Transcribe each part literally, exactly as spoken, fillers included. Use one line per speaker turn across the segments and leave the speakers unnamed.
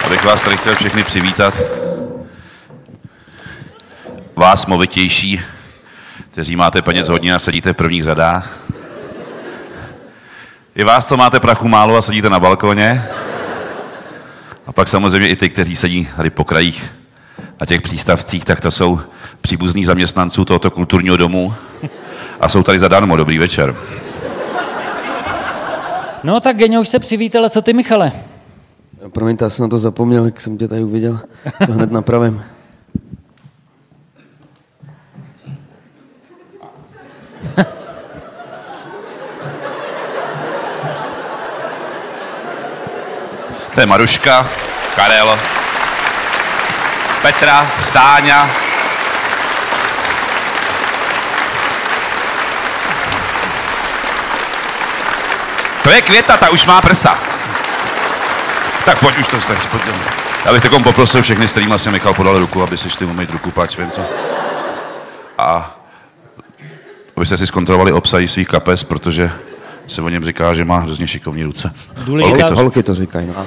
bych vás tady chtěl všechny přivítat. Vás movitější, kteří máte peněz hodně a sedíte v prvních řadách. I vás, co máte prachu málo a sedíte na balkoně. A pak samozřejmě i ty, kteří sedí tady po krajích na těch přístavcích, tak to jsou příbuzní zaměstnanců tohoto kulturního domu a jsou tady zadarmo. Dobrý večer.
No tak Geňo už se přivítal, a co ty, Michale?
Promiňte, já jsem na to zapomněl, jak jsem tě tady uviděl. To hned napravím.
To je Maruška, Karel, Petra, Stáňa. To je Květa, ta už má prsa. Tak pojď už to stačí, pojď. Já bych takom poprosil všechny, s kterými jsem Michal podal ruku, aby si šli umýt ruku, páč svým co. A abyste si zkontrolovali obsahy svých kapes, protože se o něm říká, že má hrozně šikovní ruce.
Holky to, holky to říkají, no.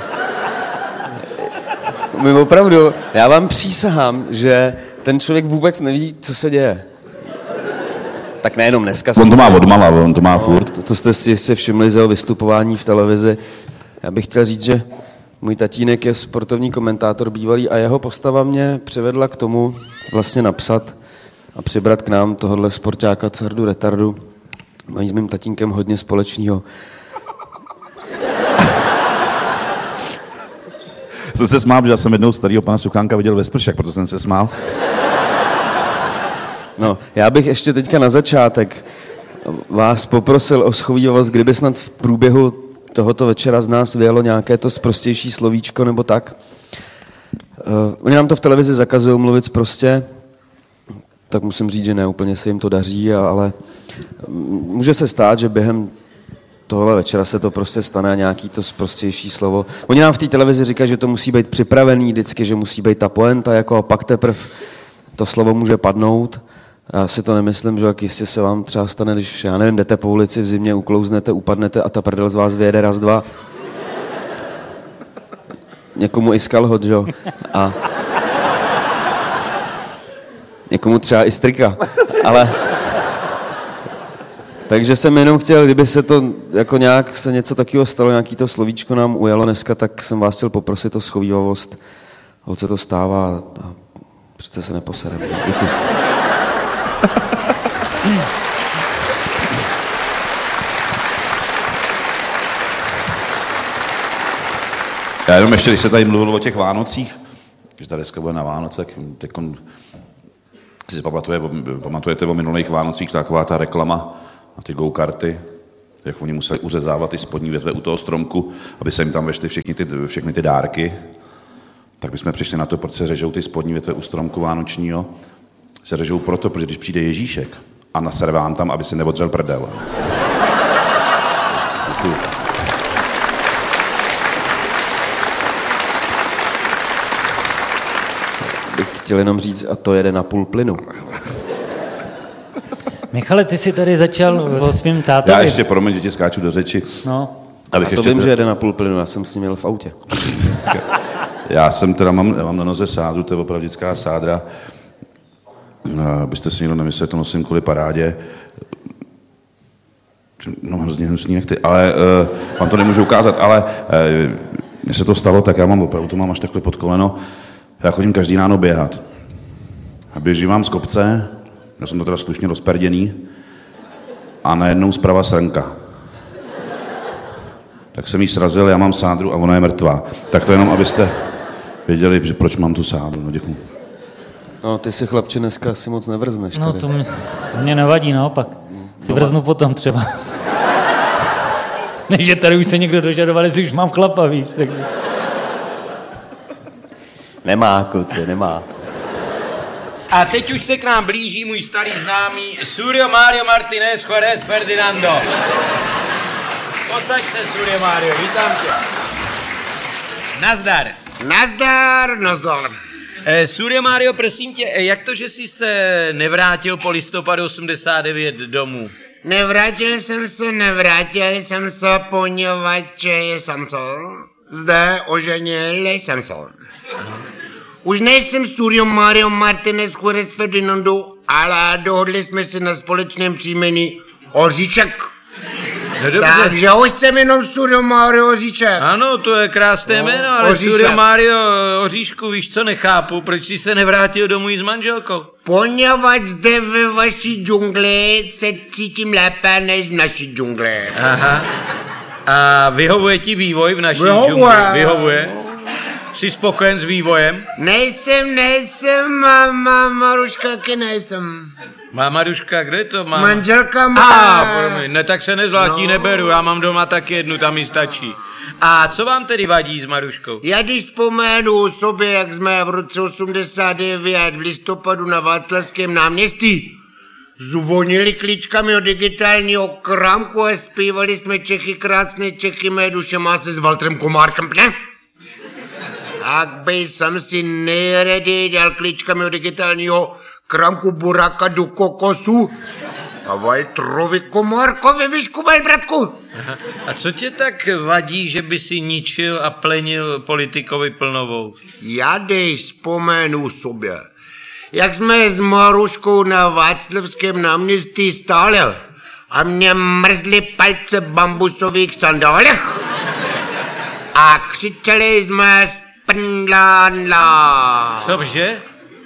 My opravdu, já vám přísahám, že ten člověk vůbec neví, co se děje. Tak nejenom dneska.
On to má odmala, on to má furt.
To, to jste si, si všimli z jeho vystupování v televizi. Já bych chtěl říct, že můj tatínek je sportovní komentátor bývalý a jeho postava mě přivedla k tomu vlastně napsat a přibrat k nám tohohle sportáka Cardu Retardu. Mají s mým tatínkem hodně společného.
Jsem se smál, že jsem jednou starýho pana Suchánka viděl ve spršek, proto jsem se smál.
No, já bych ještě teďka na začátek vás poprosil o schovývavost, kdyby snad v průběhu tohoto večera z nás vyjelo nějaké to sprostější slovíčko nebo tak. Uh, oni nám to v televizi zakazují mluvit sprostě, tak musím říct, že ne úplně se jim to daří, ale může se stát, že během tohle večera se to prostě stane nějaký to sprostější slovo. Oni nám v té televizi říkají, že to musí být připravený vždycky, že musí být ta poenta, jako a pak teprve to slovo může padnout. Já si to nemyslím, že jak jistě se vám třeba stane, když, já nevím, jdete po ulici v zimě, uklouznete, upadnete a ta prdel z vás vyjede raz, dva. Někomu i skalhot, že jo? A někomu třeba i strika. Ale takže jsem jenom chtěl, kdyby se to jako nějak se něco takového stalo, nějaký to slovíčko nám ujalo dneska, tak jsem vás chtěl poprosit o schovývavost. Holce to stává a přece se neposerem, že? Děkuji.
Já jenom ještě, když se tady mluvilo o těch Vánocích, když ta deska bude na Vánoce, tak si pamatuje, pamatujete o minulých Vánocích, taková ta reklama na ty go-karty, jak oni museli uřezávat ty spodní větve u toho stromku, aby se jim tam vešly všechny ty, všechny ty dárky. Tak bychom přišli na to, proč se řežou ty spodní větve u stromku vánočního. Se řežou proto, protože když přijde Ježíšek a nasere vám tam, aby si neodřel prdel. Děkuji.
Bych chtěl jenom říct, a to jede na půl plynu.
Michale, ty jsi tady začal o svým tátovi.
Já ještě, promiň, že ti skáču do řeči.
No.
Abych a to vím, t... že jede na půl plynu, já jsem s ním měl v autě.
Já jsem teda, mám, já mám na noze sádru, to je opravdická sádra. Abyste si někdo nemysleli, to nosím kvůli parádě. No, hrozně hnusný nechty, ale uh, vám to nemůžu ukázat, ale uh, mně se to stalo, tak já mám opravdu, to mám až takhle pod koleno. Já chodím každý ráno běhat. A běžím vám z kopce, já jsem to teda slušně rozperděný, a najednou zprava srnka. Tak jsem jí srazil, já mám sádru a ona je mrtvá. Tak to jenom, abyste věděli, že proč mám tu sádru. No, děkuji.
No, ty si, chlapče, dneska asi moc nevrzneš.
No,
tady.
to mě, mě nevadí, naopak. Si vrznu potom třeba. Než že tady už se někdo dožadoval, jestli už mám chlapa, víš. Tak...
Nemá, kluci, nemá.
A teď už se k nám blíží můj starý známý Surio Mario Martinez Juárez Ferdinando. Posaď se, Surio Mario, vítám tě. Nazdar.
Nazdar, nazdar.
Eh, Surio Mario, prosím tě, jak to, že jsi se nevrátil po listopadu osmdesát devět domů?
Nevrátil jsem se, nevrátil jsem se, poněvadž jsem co? Zde oženil jsem se. Už nejsem Surio Mario Martinez Juarez Ferdinando, ale dohodli jsme se na společném příjmení Oříček.
No dobře.
Takže už jsem jenom Surio Mario Oříček.
Ano, to je krásné
No,
jméno, ale
Oříšek.
Surio Mario Oříšku, víš co, nechápu, proč jsi se nevrátil domů s manželkou?
Poněvadž zde ve vaší džungli se cítím lépe než v naší džungli.
Aha. A vyhovuje ti vývoj v naší
Vyhovuje.
džungli? Vyhovuje. Jsi spokojen s vývojem?
Nejsem, nejsem, máma, Maruška, taky nejsem.
Má Maruška, kde je to má?
Manželka má.
A, promiň, ne, tak se nezvlátí,
No.
neberu, já mám doma tak jednu, tam mi stačí. A co vám tedy vadí s Maruškou?
Já když vzpomenu sobě, jak jsme v roce osmdesát devět v listopadu na Václavském náměstí zvonili klíčkami od digitálního krámku a zpívali jsme Čechy krásné, Čechy mé duše má se s Valtrem Komárkem, ne? Tak by jsem si nejraději dal klíčkami od digitálního krámku Buraka do kokosu a Valtrovi Komárkovi vyškubal, bratku.
Aha. A co tě tak vadí, že by si ničil a plenil politikovi Plnovou?
Já dej vzpomenu sobě, jak jsme s Maruškou na Václavském náměstí stáli a mě mrzly palce v bambusových sandálech a křičeli jsme Spndlandla.
Cože?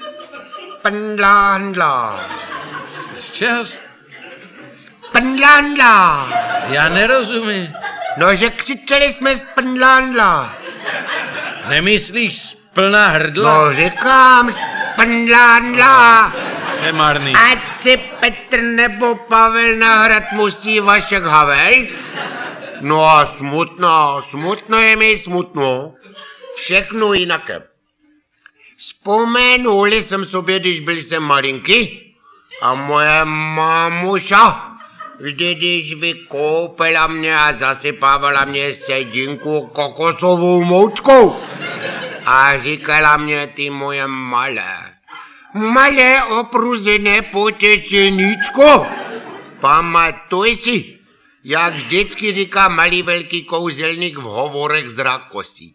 Spndlandla.
Z čeho? jsi-
Spndlandla.
Já nerozumím.
No, že křičeli jsme Spndlandla.
Nemyslíš plná hrdla?
No, říkám Spndlandla.
Nemarný.
Ať si Petr nebo Pavel na hrad musí Vašek Havel? No a smutno, smutno je mi smutno. Všechno jinaké. Vzpomenuli jsem sobě, když byl jsem malinký a moje mamuša vždy, když vykoupila mě a zasypávala mě sedinku kokosovou moučkou a říkala mě, ty moje malé, malé opruzené potečeníčko, pamatuj si, jak vždycky říká malý velký kouzelník v hovorech z Rákosí.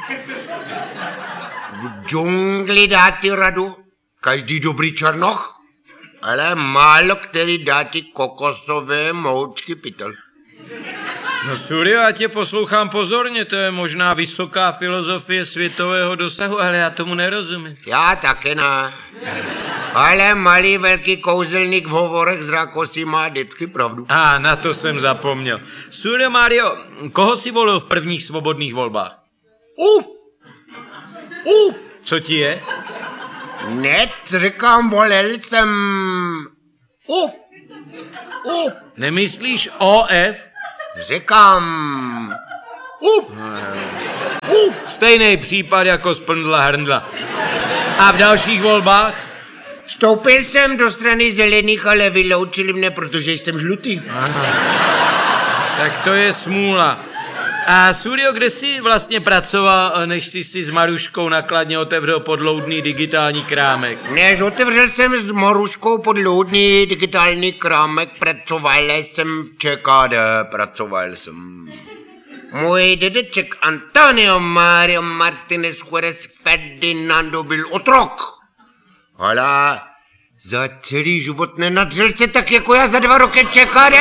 V džungli dá ti radu každý dobrý černoch, ale málo který dá ti kokosové moučky pytel.
No Surio, já tě poslouchám pozorně, to je možná vysoká filozofie světového dosahu, ale já tomu nerozumím.
Já taky ne. Ale malý velký kouzelník v hovorech z Rákosí má vždycky pravdu.
A na to jsem zapomněl. Surio Mario, koho si volil v prvních svobodných volbách?
Uf! Uf!
Co ti je?
Net, říkám, volil jsem... Uf! Uf!
Nemyslíš O F?
Říkám... Uf! Uf!
Stejný případ jako Spndla Hrndla. A v dalších volbách?
Vstoupil jsem do strany zelených, ale vyloučili mne, protože jsem žlutý.
Tak to je smůla. A Surio, kde jsi vlastně pracoval, než jsi si s Maruškou nakladně otevřel podloudný digitální krámek?
Než otevřel jsem s Maruškou podloudný digitální krámek, pracoval jsem v Č K D, pracoval jsem. Můj dědeček Antonio Mario Martinez Juarez Ferdinando byl otrok. Ale za celý život nenadřel se tak jako já za dva roky Č K D.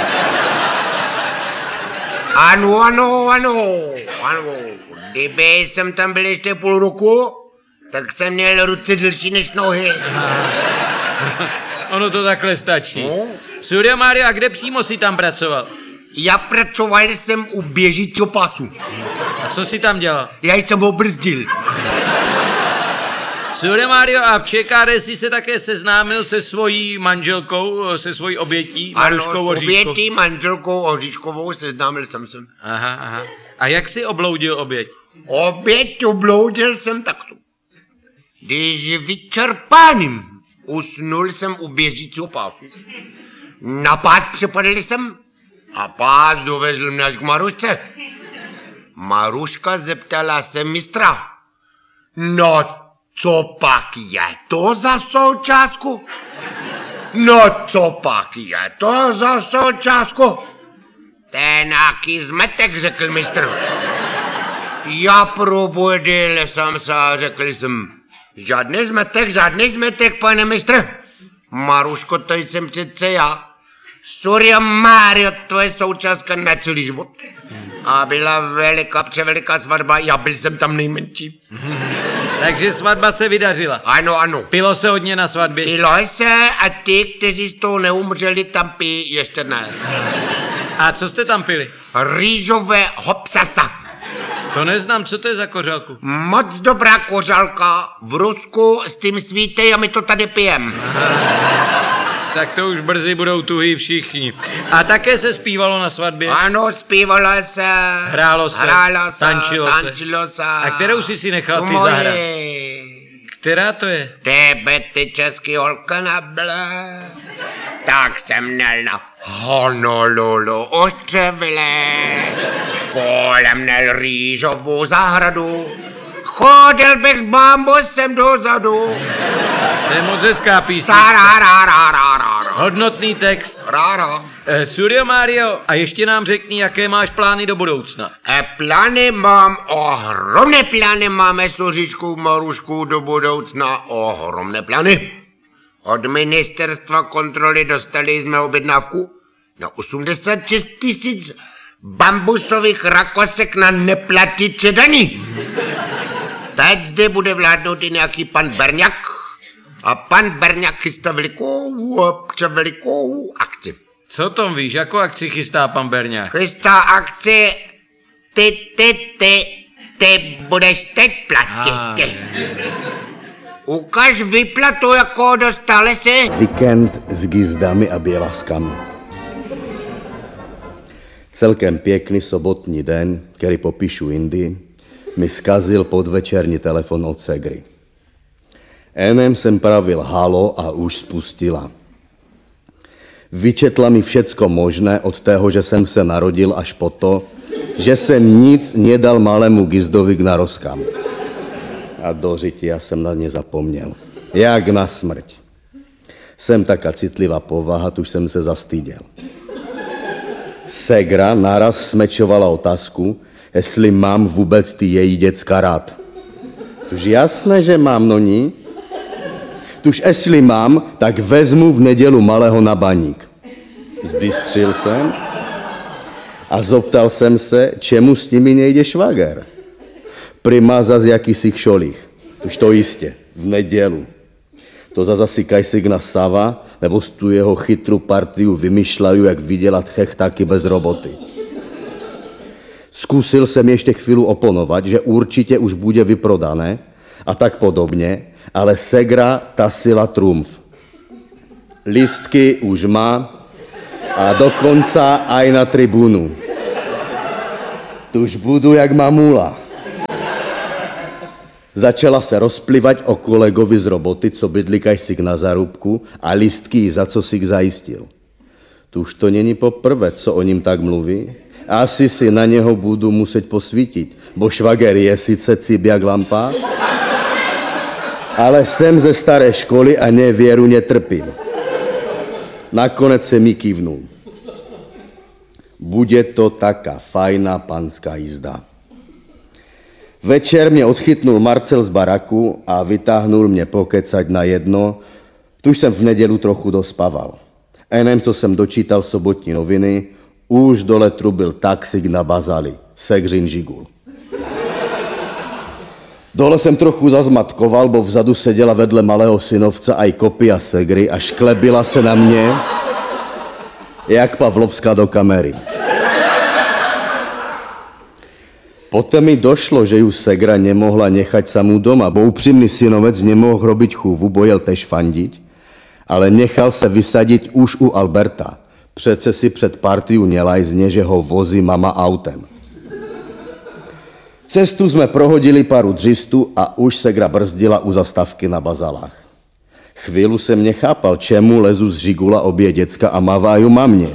Ano, ano, ano, ano. Kdyby jsem tam byl ještě půl roku, tak jsem měl ruce delší než nohy.
Ono to takhle stačí.
No.
Surio Mario, a kde přímo si tam pracoval?
Já pracoval jsem u běžícího pasu.
A co si tam dělal?
Já jsem ho brzdil.
Surio Mario, a v Č K D jsi se také seznámil se svojí manželkou, se svojí obětí, Maruškou
Ano, s
Oříškou?
obětí manželkou Oříškovou seznámil jsem se.
Aha, aha. A jak jsi obloudil oběť?
Oběť obloudil jsem takto. Když vyčerpáným usnul jsem u běžícího pásu. Na pás přepadl jsem a pás dovezl mě až k Marušce. Maruška zeptala se mistra. No, co pak je to za součásku? No, co pak je to za součásku? Ten aký zmetek, řekl mistr. Já probudil jsem se a řekl jsem, žádný zmetek, žádný zmetek, pane mistr. Maruško, to jsem přece já. Surya Mario, tvoje součástka na celý život. A byla veliká, převeliká svatba, já byl jsem tam nejmenší.
Takže svatba se vydařila.
Ano, ano.
Pilo se hodně na svatbě.
Pilo se a ty, kteří z toho neumřeli, tam pijí ještě dnes.
A co jste tam pili?
Rýžové hopsasa.
To neznám, co to je za kořálku?
Moc dobrá kořálka. V Rusku s tím svíte a my to tady pijem.
Tak to už brzy budou tuhý všichni. A také se zpívalo na svatbě?
Ano, zpívalo se.
Hrálo se.
Hrálo se.
Tančilo,
tančilo se. se.
A kterou jsi si nechal
Tu
ty
moje.
zahrát? Která to je?
Tebe ty český holka nabla. Tak jsem měl na Honolulu ostřevile. Kolem měl rýžovou zahradu. Chodil bych s bambusem dozadu.
To je moc hezká písnička.
Sarararararara.
Hodnotný text.
Rara.
Eh, Suryo Mario, a ještě nám řekni, jaké máš plány do budoucna.
E, plány mám, ohromné plány máme s Oříškou Maruškou do budoucna, ohromné plány. Od ministerstva kontroly dostali jsme objednávku na osmdesát šest tisíc bambusových rakosek na neplatiče daní. Teď zde bude vládnout i nějaký pan Berňák a pan Berňák chystá velikou, velikou akci.
Co tom víš, jakou akci chystá pan Berňák?
Chystá akci ty, ty, ty, ty budeš teď platit. Ukaž výplatu, jako dostali si.
Víkend s gizdami a bělaskami. Celkem pěkný sobotní den, který popíšu jindy, mi zkazil podvečerní telefon od Segry. Enem jsem pravil halo a už spustila. Vyčetla mi všecko možné od toho, že jsem se narodil, až po to, že jsem nic nedal malému gizdovi k narozkám. A do řiti já jsem na ně zapomněl. Jak na smrť. Jsem taká citlivá povaha, tuž jsem se zastyděl. Segra naraz smečovala otázku, jestli mám vůbec ty její děcka rád. Tuž jasné, že mám, no ní. Tuž jestli mám, tak vezmu v nedělu malého na baník. Zbystřil jsem a zoptal jsem se, čemu s nimi nejde švager. Prima zas jakýsi kšolích. Tuž to jistě, v nedělu. To zas asi kajsigna Sava, nebo z tu jeho chytrou partiu vymýšľajú, jak vydělat chechtáky bez roboty. Zkusil jsem ještě chvíli oponovat, že určitě už bude vyprodané a tak podobně, ale Segra tasila trumf. Listky už má a dokonca aj na tribunu. Tuž budu jak mamula. Začala se rozplivať o kolegovi z roboty, co bydlí kajsik na zarubku a listky za co si zajistil. Tuž to není poprvé, co o ním tak mluví. Asi si na něho budu muset posvítit, bo švager je sice cib jak lampa, ale jsem ze staré školy a nevěru netrpím. Nakonec se mi kývnul. Bude to taká fajná panská jízda. Večer mě odchytnul Marcel z baraku a vytáhnul mě pokecať na jedno, tuž jsem v nedělu trochu dospaval. Enem, co jsem dočítal sobotní noviny, už dole trubil taxík na bazali, Segřin žigul. Dole jsem trochu zazmatkoval, bo vzadu seděla vedle malého synovce aj kopia Segry a šklebila se na mě, jak Pavlovská do kamery. Poté mi došlo, že ju Segra nemohla nechať samú doma, bo upřímný synovec nemohl robiť chůvu, bo jel tež fandiť, ale nechal se vysadit už u Alberta. Přece si před partiu nelajzne, že ho vozí mama autem. Cestu jsme prohodili paru dřistu a už Segra brzdila u zastávky na bazalách. Chvílu jsem nechápal, čemu lezu z žigula obě děcka a maváju mamě.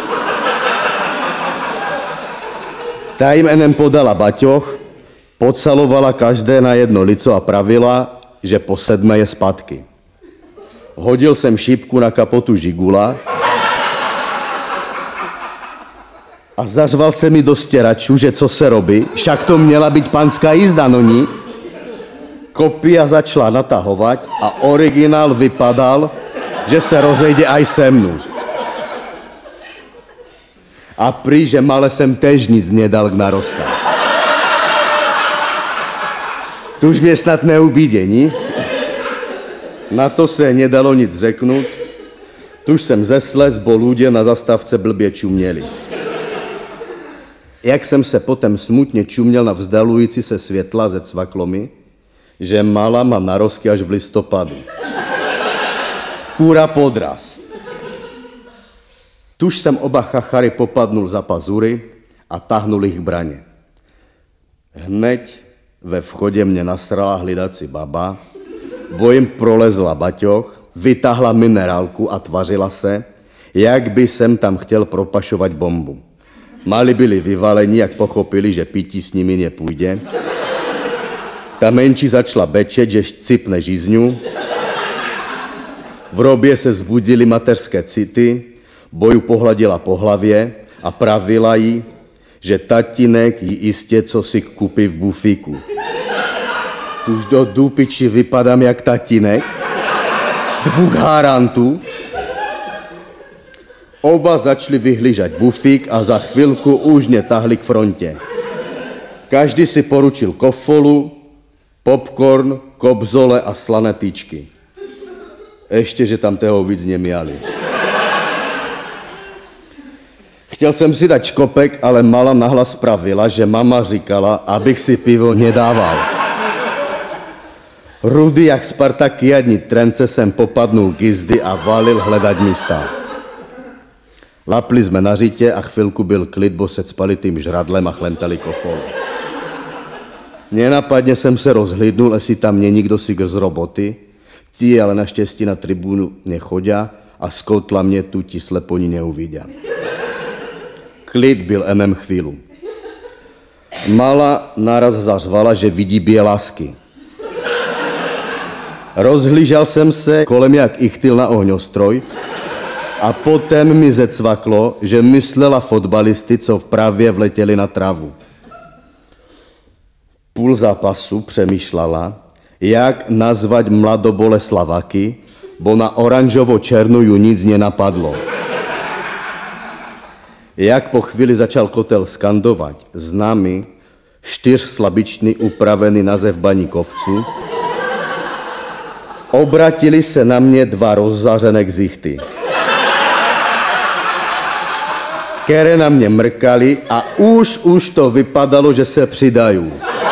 Ta jim enem podala baťoch, pocalovala každé na jedno lico a pravila, že po sedmé je zpátky. Hodil jsem šípku na kapotu žigula A zařval se mi do stěračů, že co se robí, však to měla být panská jízda, no ní. Kopia začala natahovat a originál vypadal, že se rozejde aj se mnou. A prý, že male jsem tež nic nedal k narozkám. To už mě snad neubídění. Na to se nedalo nic řeknout. Tuž jsem zesles, bo ľudia na zastávce blbě čuměli. Jak jsem se potom smutně čuměl na vzdalující se světla ze cvaklomy, že mala má narozky až v listopadu. Kůra podraz. Tuž jsem oba chachary popadnul za pazury a tahnul jich k braně. Hneď ve vchodě mě nasrala hlídací baba, bo jim prolezla baťoch, vytáhla minerálku a tvařila se, jak by jsem tam chtěl propašovat bombu. Mali byli vyvalení, jak pochopili, že pití s nimi nepůjde. Ta menší začala bečet, že šcipne žízňu. V robě se zbudily mateřské city, boju pohladila po hlavě a pravila jí, že tatínek jí jistě co si kupí v bufíku. Tuž do dupiči vypadám jak tatínek, dvůch harantů. Oba začali vyhlížet bufík a za chvilku už mě tahli k frontě. Každý si poručil kofolu, popcorn, kobzole a slané tyčky. Ještě, že tam toho víc neměli. Chtěl jsem si dát škopek, ale mala nahlas pravila, že mama říkala, abych si pivo nedával. Rudy jak Spartakiadní trence jsem popadnul k jízdy a valil hledat místa. Lapli jsme na řitě a chvilku byl klid, bo se cpali tím žradlem a chlemtali kofolu. Nenapadně jsem se rozhlídnul, jestli tam není nikdo si z roboty, tí ale naštěstí na tribunu nechodia a skoutla mě tu ti sleponi neuvidia. Klid byl enem chvílu. Mala naraz zařvala, že vidí bělásky. Rozhlížel jsem se kolem jak ichtyl na ohňostroj a potom mi zecvaklo, že myslela fotbalisty, co vpravě vletěli na travu. Půl zápasu přemýšlala, jak nazvat mladoboleslavaky, bo na oranžovo-černou ju nic nenapadlo. Jak po chvíli začal kotel skandovat známy čtyřslabičný upravený název baníkovců, obratili se na mě dva rozzářené ksichty, které na mě mrkali a už, už to vypadalo, že se přidají.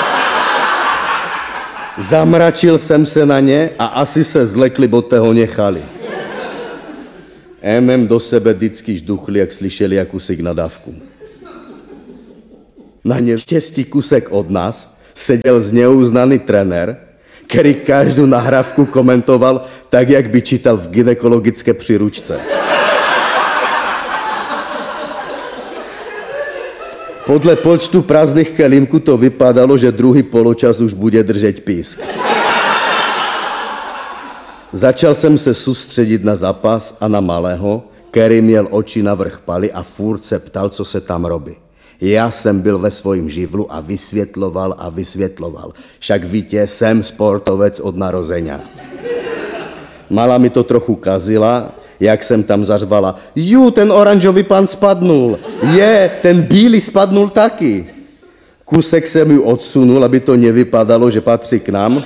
Zamračil jsem se na ně a asi se zlekli, bo toho nechali. Enem do sebe vždycky žduchli, jak slyšeli jakúsik nadávku. Na neštěstí kusek od nás seděl zneuznaný trenér, který každou nahrávku komentoval tak, jak by čítal v gynekologické příručce. Podle počtu prázdných kelímků to vypadalo, že druhý poločas už bude držet písk. Začal jsem se soustředit na zápas a na malého, který měl oči navrch paly a furt se ptal, co se tam robí. Já jsem byl ve svojím živlu a vysvětloval a vysvětloval. Však víte, jsem sportovec od narozenia. Mala mi to trochu kazila, jak jsem tam zařvala. Ju, ten oranžový pan spadnul. Je, ten bílý spadnul taky. Kusek jsem ju odsunul, aby to nevypadalo, že patří k nám.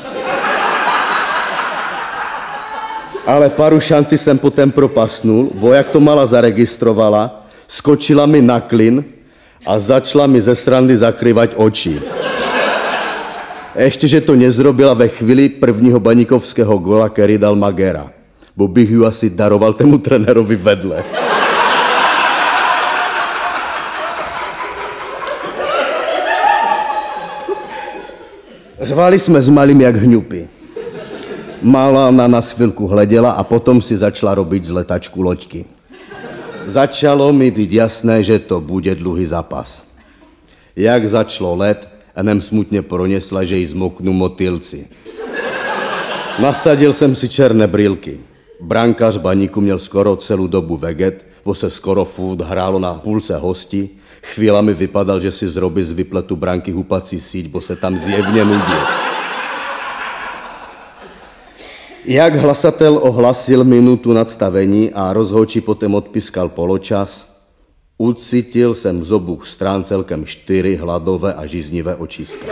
Ale paru šanci jsem potom propasnul, bo jak to mala zaregistrovala, skočila mi na klin a začala mi ze srandy zakrývat oči. Ještě, že to nezrobila ve chvíli prvního baníkovského gola, který dal Magera, bo bych ju asi daroval tému trenérovi vedle. Řvali jsme s malým jak hňupy. Mala na nás chvilku hleděla a potom si začala robit z letačku loďky. Začalo mi být jasné, že to bude dlouhý zápas. Jak začalo let, enem smutně pronesla, že jí zmoknu motýlci. Nasadil jsem si černé brýlky. Brankář baníku měl skoro celou dobu veget, bo se skoro furt hrálo na půlce hosti. Chvílami vypadal, že si zrobí z vypletu branky hupací síť, bo se tam zjevně nudil. Jak hlasatel ohlasil minutu nadstavení a rozhodčí potom odpískal poločas, ucítil jsem z obou strán celkem čtyři hladové a žíznivé očiska.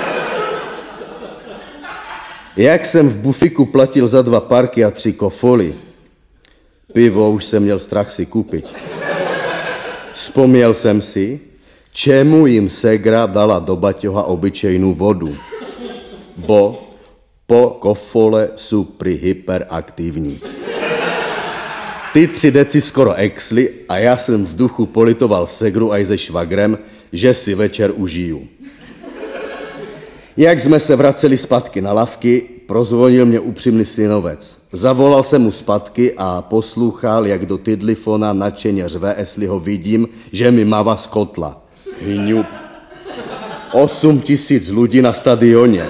Jak jsem v bufiku platil za dva parky a tři kofoly, pivo už jsem měl strach si koupit. Vzpomněl jsem si, čemu jim ségra dala do baťoha obyčejnou vodu. Bo po kofole jsou prý hyperaktivní. Ty tři deci skoro exly a já jsem v duchu politoval ségru aj se švagrem, že si večer užiju. Jak jsme se vraceli zpátky na lavky, prozvonil mě upřímný synovec. Zavolal jsem mu zpátky a poslouchal, jak do tidlifona nadšeně řve, jestli ho vidím, že mi mává z kotla. Hňup. Osm tisíc lidí na stadioně.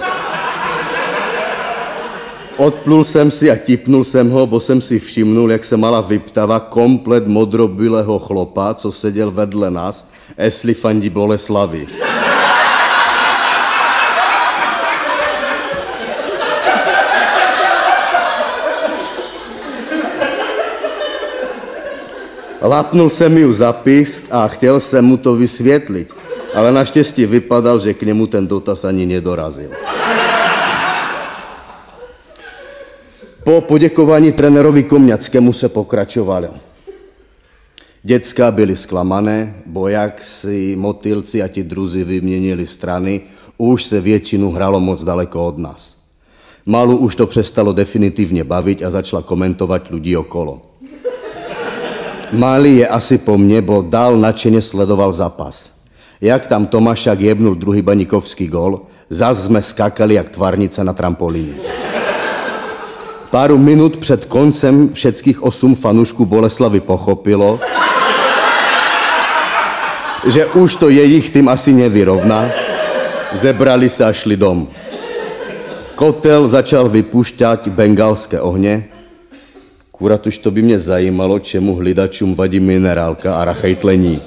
Odplul jsem si a tipnul jsem ho, bo jsem si všimnul, jak se mala vyptava komplet modrobylého chlopa, co seděl vedle nás, jestli fandí Boleslavi. Lapnul jsem ju za pisk a chtěl jsem mu to vysvětlit, ale naštěstí vypadal, že k němu ten dotaz ani nedorazil. Po poděkování trenérovi Komňackému se pokračovalo. Děcka byly zklamané, bo jak si motylci a ti druzi vyměnili strany, už se většinu hralo moc daleko od nás. Malu už to přestalo definitivně bavit a začala komentovat lidi okolo. Malý je asi po mně, bo dál nadšeně sledoval zápas. Jak tam Tomášák jebnul druhý baníkovský gol, zas jsme skákali jak tvarnice na trampolíně. Pár minut před koncem všeckých osm fanoušků Boleslavy pochopilo, že už to jejich tým asi nevyrovná, zebrali se a šli dom. Kotel začal vypušťat bengalské ohně. Kurat už to by mě zajímalo, čemu hlídačům vadí minerálka a rachejtlení.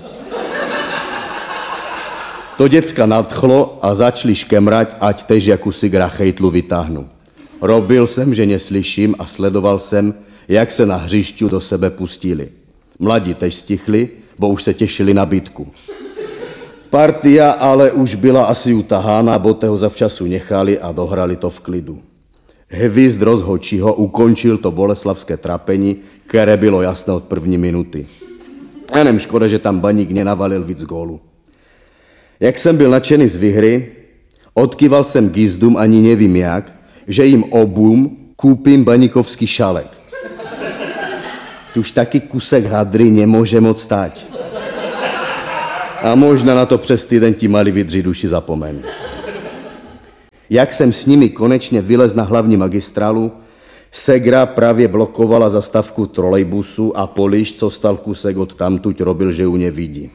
To děcka nadchlo a začali škemrať, ať tež jakousi rachejtlu vytáhnu. Robil jsem, že neslyším a sledoval jsem, jak se na hřišťu do sebe pustili. Mladí tež stichli, bo už se těšili na bitku. Partia ale už byla asi utahána, bo toho zavčasu nechali a dohrali to v klidu. Hvízd rozhodčího ukončil to boleslavské trapení, které bylo jasné od první minuty. Jenom škoda, že tam Baník nenavalil víc gólu. Jak jsem byl nadšený z výhry, odkýval jsem gizdům ani nevím jak, že jim obům koupím baníkovský šalek. Tuž taky kusek hadry nemůže moc stát. A možná na to přes týden ti mali vydři duši zapomenu. Jak jsem s nimi konečně vylez na hlavní magistrálu, ségra právě blokovala zastávku trolejbusu a Poliš, co stal kusek od tamtuť, robil, že ju nevidí.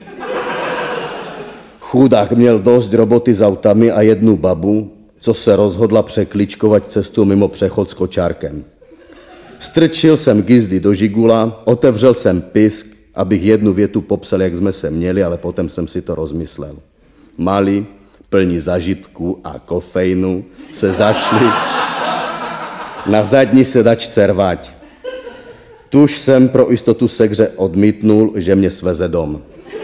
Chudák měl dost roboty s autami a jednu babu, co se rozhodla překličkovat cestu mimo přechod s kočárkem. Strčil jsem gizdy do žigula, otevřel jsem pisk, abych jednu větu popsal, jak jsme se měli, ale potom jsem si to rozmyslel. Malí, plní zažitku a kofeinu, se začali na zadní sedačce rvať. Tuž jsem pro jistotu ségře odmítnul, že mě sveze dom.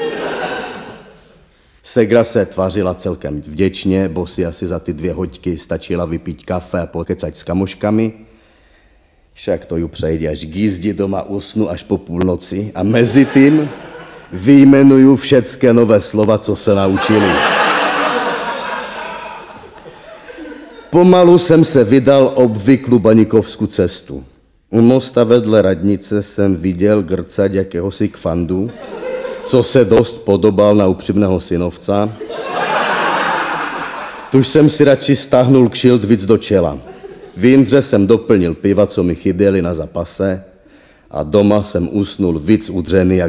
Ségra se tvářila celkem vděčně, bo si asi za ty dvě hoďky stačila vypít kafe a pokecať s kamoškami. Však to ju přejde, až gízdi doma usnu až po půlnoci a mezi tím vyjmenuju všecké nové slova, co se naučili. Pomalu jsem se vydal obvyklou baníkovskou cestu. U mosta vedle radnice jsem viděl grcať jakéhosi kfandu, co se dost podobal na upřímného synovca. Tuž jsem si radši stáhnul kšilt víc do čela. V Jindře jsem doplnil piva, co mi chyběly na zapase, a doma jsem usnul víc udřený jak